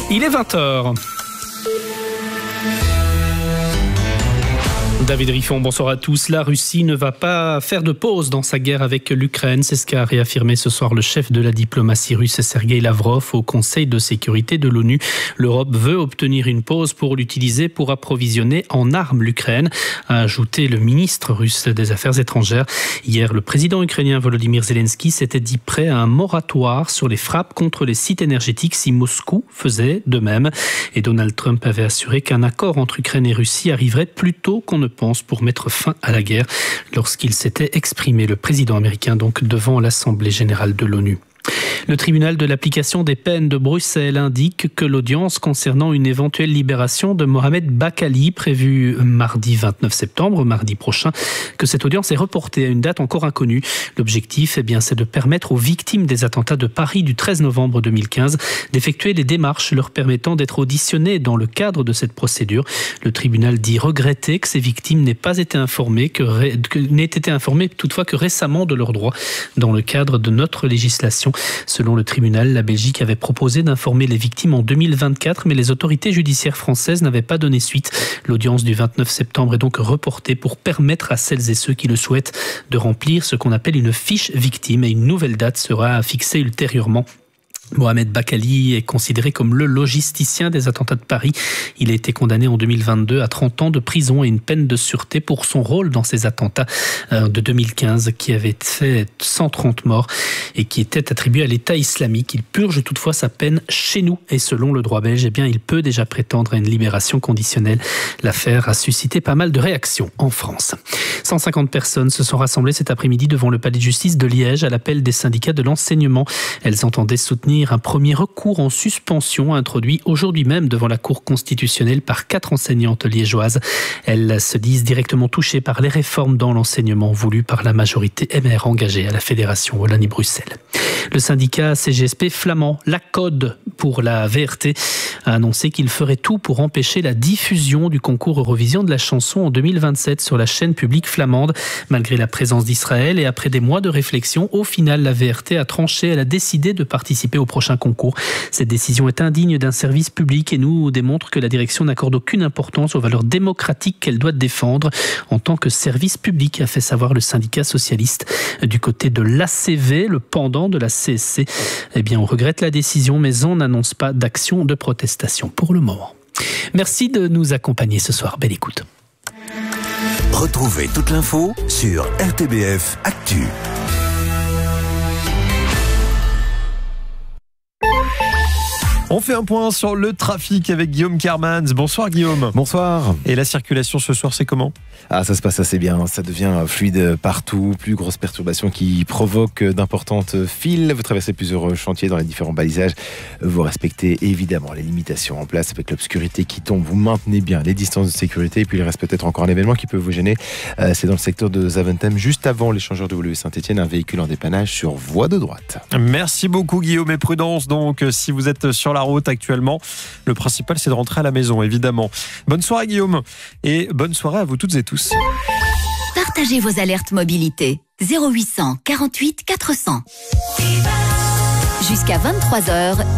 Il est 20h. David Riffon, bonsoir à tous. La Russie ne va pas faire de pause dans sa guerre avec l'Ukraine. C'est ce qu'a réaffirmé ce soir le chef de la diplomatie russe, Sergueï Lavrov, au Conseil de sécurité de l'ONU. L'Europe veut obtenir une pause pour l'utiliser pour approvisionner en armes l'Ukraine, a ajouté le ministre russe des Affaires étrangères. Hier, le président ukrainien Volodymyr Zelensky s'était dit prêt à un moratoire sur les frappes contre les sites énergétiques si Moscou faisait de même. Et Donald Trump avait assuré qu'un accord entre Ukraine et Russie arriverait plus tôt qu'on ne pense pour mettre fin à la guerre lorsqu'il s'était exprimé, le président américain, donc devant l'Assemblée générale de l'ONU. Le tribunal de l'application des peines de Bruxelles indique que l'audience concernant une éventuelle libération de Mohamed Bakkali, prévue mardi 29 septembre, mardi prochain, que cette audience est reportée à une date encore inconnue. L'objectif, c'est de permettre aux victimes des attentats de Paris du 13 novembre 2015 d'effectuer les démarches leur permettant d'être auditionnées dans le cadre de cette procédure. Le tribunal dit regretter que ces victimes n'aient pas été informées, n'aient été informées toutefois que récemment de leurs droits dans le cadre de notre législation. Selon le tribunal, la Belgique avait proposé d'informer les victimes en 2024, mais les autorités judiciaires françaises n'avaient pas donné suite. L'audience du 29 septembre est donc reportée pour permettre à celles et ceux qui le souhaitent de remplir ce qu'on appelle une fiche victime, et une nouvelle date sera fixée ultérieurement. Mohamed Bakkali est considéré comme le logisticien des attentats de Paris. Il a été condamné en 2022 à 30 ans de prison et une peine de sûreté pour son rôle dans ces attentats de 2015 qui avaient fait 130 morts et qui étaient attribués à l'État islamique. Il purge toutefois sa peine chez nous et selon le droit belge, il peut déjà prétendre à une libération conditionnelle. L'affaire a suscité pas mal de réactions en France. 150 personnes se sont rassemblées cet après-midi devant le palais de justice de Liège à l'appel des syndicats de l'enseignement. Elles entendaient soutenir un premier recours en suspension introduit aujourd'hui même devant la Cour constitutionnelle par 4 enseignantes liégeoises. Elles se disent directement touchées par les réformes dans l'enseignement voulues par la majorité MR engagée à la Fédération Wallonie-Bruxelles. Le syndicat CGSP flamand, la CODE pour la VRT, a annoncé qu'il ferait tout pour empêcher la diffusion du concours Eurovision de la chanson en 2027 sur la chaîne publique flamande. Malgré la présence d'Israël et après des mois de réflexion, au final, la VRT a tranché. Elle a décidé de participer au prochain concours. Cette décision est indigne d'un service public et nous démontre que la direction n'accorde aucune importance aux valeurs démocratiques qu'elle doit défendre en tant que service public, a fait savoir le syndicat socialiste. Du côté de l'ACV, le pendant de la CSC, on regrette la décision, mais on n'annonce pas d'action de protestation pour le moment. Merci de nous accompagner ce soir. Belle écoute. Retrouvez toute l'info sur RTBF Actu. On fait un point sur le trafic avec Guillaume Kermans. Bonsoir Guillaume. Bonsoir. Et la circulation ce soir, c'est comment ? Ça se passe assez bien, ça devient fluide partout, plus grosse perturbation qui provoque d'importantes files. Vous traversez plusieurs chantiers dans les différents balisages. Vous respectez évidemment les limitations en place avec l'obscurité qui tombe. Vous maintenez bien les distances de sécurité et puis il reste peut-être encore un événement qui peut vous gêner. C'est dans le secteur de Zaventem, juste avant l'échangeur de W Saint-Etienne, un véhicule en dépannage sur voie de droite. Merci beaucoup Guillaume et prudence donc si vous êtes sur la route actuellement. Le principal c'est de rentrer à la maison évidemment. Bonne soirée Guillaume et bonne soirée à vous toutes et tous. Partagez vos alertes mobilité 0800 48 400. Jusqu'à 23h,